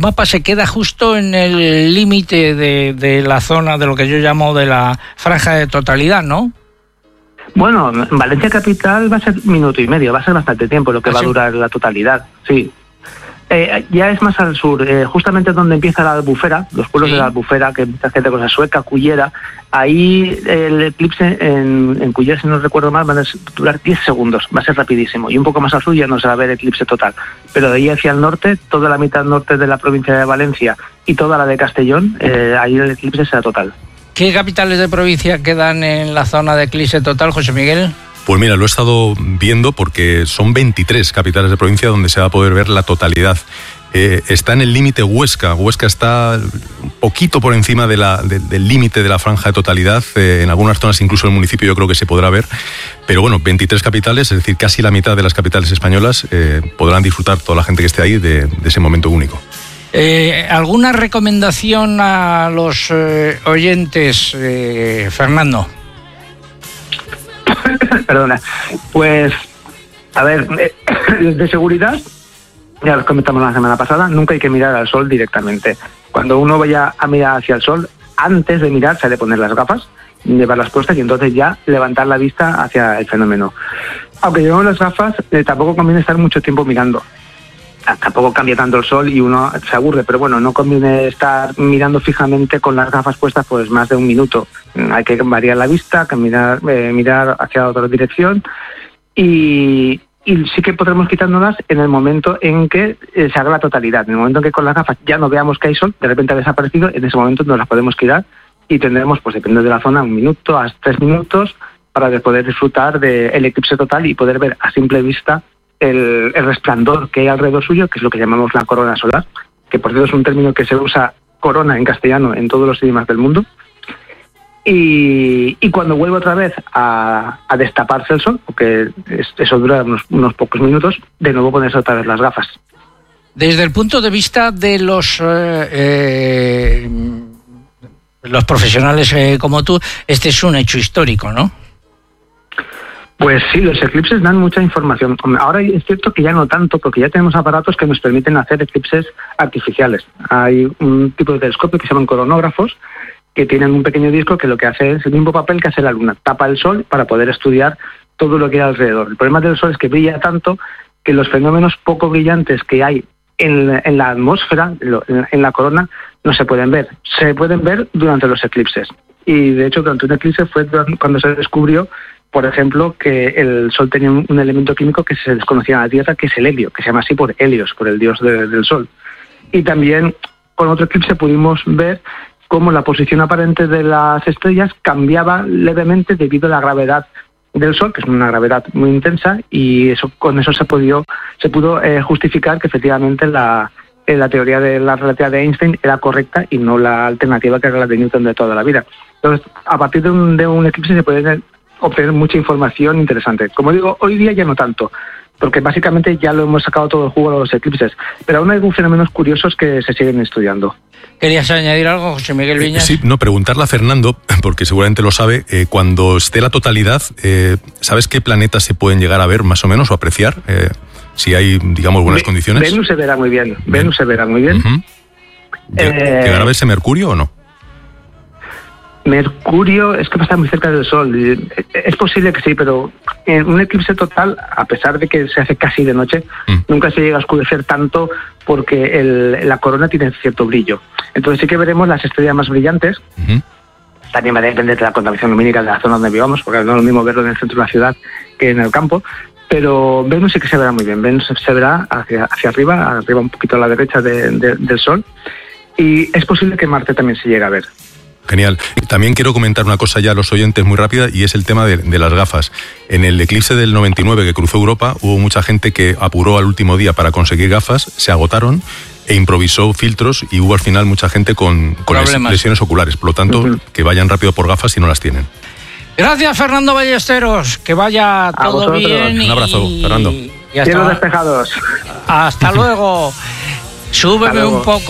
mapa se queda justo en el límite de la zona de lo que yo llamo de la franja de totalidad, ¿no? Bueno, en Valencia capital va a ser 1 minuto y medio, va a ser bastante tiempo lo que va a durar la totalidad, sí. Ya es más al sur, justamente donde empieza la Albufera, los pueblos de la Albufera, que empieza gente con la Sueca, Cullera. Ahí el eclipse en Cullera, si no recuerdo mal, va a durar 10 segundos, va a ser rapidísimo. Y un poco más al sur ya no se va a ver eclipse total. Pero de ahí hacia el norte, toda la mitad norte de la provincia de Valencia y toda la de Castellón, ahí el eclipse será total. ¿Qué capitales de provincia quedan en la zona de eclipse total, José Miguel? Pues mira, lo he estado viendo porque son 23 capitales de provincia donde se va a poder ver la totalidad. Está en el límite Huesca. Huesca está un poquito por encima del límite de la franja de totalidad. En algunas zonas, incluso en el municipio, yo creo que se podrá ver. Pero bueno, 23 capitales, es decir, casi la mitad de las capitales españolas podrán disfrutar, toda la gente que esté ahí, de ese momento único. ¿Alguna recomendación a los oyentes, Fernando? Perdona, pues, a ver, de seguridad, ya lo comentamos la semana pasada, nunca hay que mirar al sol directamente. Cuando uno vaya a mirar hacia el sol, antes de mirar se ha de poner las gafas, llevarlas puestas y entonces ya levantar la vista hacia el fenómeno. Aunque llevemos las gafas, tampoco conviene estar mucho tiempo mirando. Tampoco cambia tanto el sol y uno se aburre, pero bueno, no conviene estar mirando fijamente con las gafas puestas pues más de 1 minuto. Hay que variar la vista, mirar hacia otra dirección y sí que podremos quitárnoslas en el momento en que se haga la totalidad. En el momento en que con las gafas ya no veamos que hay sol, de repente ha desaparecido, en ese momento nos las podemos quitar y tendremos, pues depende de la zona, 1 minuto a 3 minutos para poder disfrutar del eclipse total y poder ver a simple vista el resplandor que hay alrededor suyo, que es lo que llamamos la corona solar, que por cierto es un término que se usa corona en castellano en todos los idiomas del mundo. Y cuando vuelve otra vez a destaparse el sol, porque eso dura unos pocos minutos, de nuevo ponerse otra vez las gafas. Desde el punto de vista de los profesionales como tú, este es un hecho histórico, ¿no? Pues sí, los eclipses dan mucha información. Ahora es cierto que ya no tanto, porque ya tenemos aparatos que nos permiten hacer eclipses artificiales. Hay un tipo de telescopio que se llaman coronógrafos, que tienen un pequeño disco que lo que hace es el mismo papel que hace la luna. Tapa el sol para poder estudiar todo lo que hay alrededor. El problema del sol es que brilla tanto que los fenómenos poco brillantes que hay en la atmósfera, en la corona, no se pueden ver. Se pueden ver durante los eclipses. Y de hecho, durante un eclipse fue cuando se descubrió, por ejemplo, que el Sol tenía un elemento químico que se desconocía en la Tierra, que es el helio, que se llama así por Helios, por el dios del Sol. Y también con otro eclipse pudimos ver cómo la posición aparente de las estrellas cambiaba levemente debido a la gravedad del Sol, que es una gravedad muy intensa, y con eso se pudo justificar que efectivamente la teoría de la relatividad de Einstein era correcta y no la alternativa que era la de Newton de toda la vida. Entonces, a partir de un eclipse se puede obtener mucha información interesante. Como digo, hoy día ya no tanto, porque básicamente ya lo hemos sacado todo el jugo a los eclipses, pero aún hay algunos fenómenos curiosos que se siguen estudiando. ¿Querías añadir algo, José Miguel Viñas? Sí, preguntarle a Fernando, porque seguramente lo sabe, cuando esté la totalidad, ¿sabes qué planetas se pueden llegar a ver más o menos o apreciar? Si hay, digamos, buenas condiciones. Venus se verá muy bien. Venus se verá muy bien. Uh-huh. ¿Llegará a verse Mercurio o no? Mercurio es que va a estar muy cerca del Sol. Es posible que sí, pero en un eclipse total, a pesar de que se hace casi de noche, nunca se llega a oscurecer tanto porque la corona tiene cierto brillo. Entonces sí que veremos las estrellas más brillantes. Uh-huh. También va a depender de la contaminación lumínica de la zona donde vivamos, porque no es lo mismo verlo en el centro de la ciudad que en el campo. Pero Venus sí que se verá muy bien. Venus se verá hacia arriba un poquito a la derecha del Sol. Y es posible que Marte también se llegue a ver. Genial. También quiero comentar una cosa ya a los oyentes muy rápida, y es el tema de las gafas. En el eclipse del 99 que cruzó Europa, hubo mucha gente que apuró al último día para conseguir gafas, se agotaron e improvisó filtros, y hubo al final mucha gente con lesiones oculares. Por lo tanto, que vayan rápido por gafas si no las tienen. Gracias, Fernando Ballesteros. Que vaya todo bien. Un abrazo, Fernando. Cielos despejados. Hasta luego. Súbeme un poco.